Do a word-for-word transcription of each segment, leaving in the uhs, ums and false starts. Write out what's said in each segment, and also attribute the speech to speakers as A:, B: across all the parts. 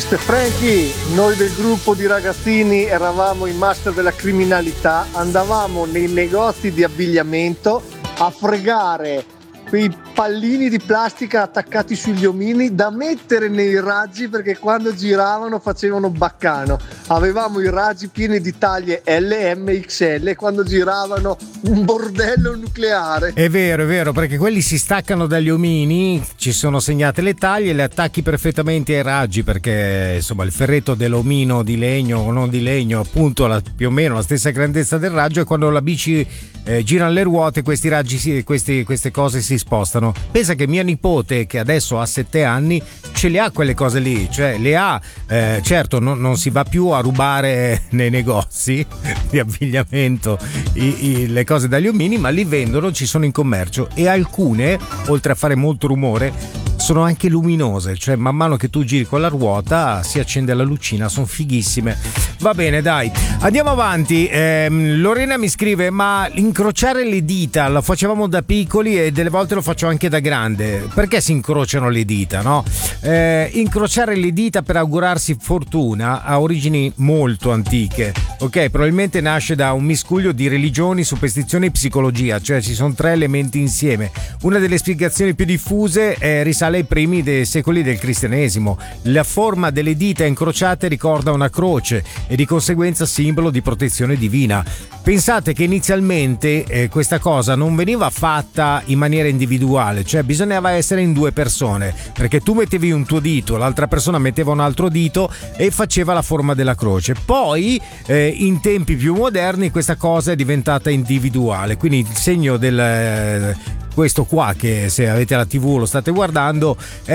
A: mister Frankie, noi del gruppo di ragazzini eravamo i master della criminalità, andavamo nei negozi di abbigliamento a fregare quei pallini di plastica attaccati sugli omini da mettere nei raggi, perché quando giravano facevano baccano. Avevamo i raggi pieni di taglie L, M, X L e quando giravano un bordello nucleare.
B: È vero, è vero, perché quelli si staccano dagli omini, ci sono segnate le taglie, le attacchi perfettamente ai raggi, perché insomma il ferretto dell'omino di legno o non di legno appunto la, più o meno la stessa grandezza del raggio, e quando la bici eh, girano le ruote questi raggi si, questi, queste cose si spostano. Pensa che mia nipote, che adesso ha sette anni, ce le ha quelle cose lì, cioè le ha, eh, certo non, non si va più a rubare nei negozi di abbigliamento i, i, le cose dagli omini, ma li vendono, ci sono in commercio, e alcune, oltre a fare molto rumore, sono anche luminose, cioè man mano che tu giri con la ruota si accende la lucina, sono fighissime. Va bene, dai, andiamo avanti. eh, Lorena mi scrive: ma incrociare le dita lo facevamo da piccoli e delle volte lo faccio anche da grande. Perché si incrociano le dita, no? Eh, incrociare le dita per augurarsi fortuna ha origini molto antiche, ok? Probabilmente nasce da un miscuglio di religioni, superstizioni e psicologia, cioè ci sono tre elementi insieme. Una delle spiegazioni più diffuse eh, risale ai primi dei secoli del cristianesimo. La forma delle dita incrociate ricorda una croce e di conseguenza simbolo di protezione divina. Pensate che inizialmente eh, questa cosa non veniva fatta in maniera individuale, cioè bisognava essere in due persone, perché tu mettevi un tuo dito, l'altra persona metteva un altro dito e faceva la forma della croce. Poi eh, in tempi più moderni questa cosa è diventata individuale, quindi il segno del eh, questo qua, che se avete la tivù lo state guardando,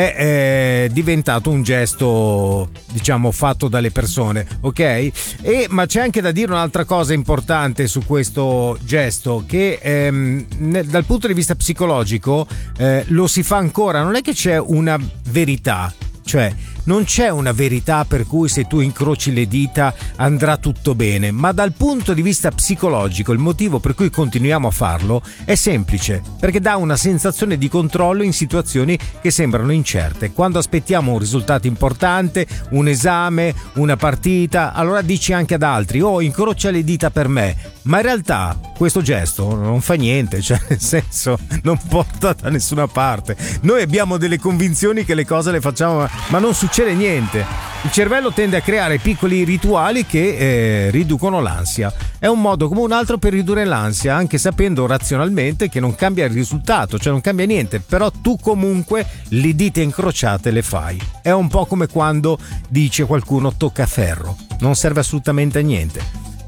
B: è, è diventato un gesto, diciamo, fatto dalle persone, ok? E ma c'è anche da dire un'altra cosa importante su questo gesto, che ehm, dal punto di vista psicologico eh, lo si fa ancora, non è che c'è una verità, cioè non c'è una verità per cui se tu incroci le dita andrà tutto bene, ma dal punto di vista psicologico il motivo per cui continuiamo a farlo è semplice, perché dà una sensazione di controllo in situazioni che sembrano incerte. Quando aspettiamo un risultato importante, un esame, una partita, allora dici anche ad altri: oh, incrocia le dita per me, ma in realtà questo gesto non fa niente, cioè nel senso non porta da nessuna parte. Noi abbiamo delle convinzioni che le cose le facciamo, ma non succede niente. Il cervello tende a creare piccoli rituali che eh, riducono l'ansia. È un modo come un altro per ridurre l'ansia, anche sapendo razionalmente che non cambia il risultato, cioè non cambia niente, però tu comunque le dita incrociate le fai. È un po' come quando dice qualcuno tocca ferro, non serve assolutamente a niente.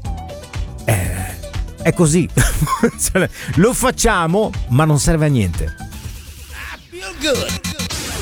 B: Eh, è così. Lo facciamo, ma non serve a niente.
C: I feel good.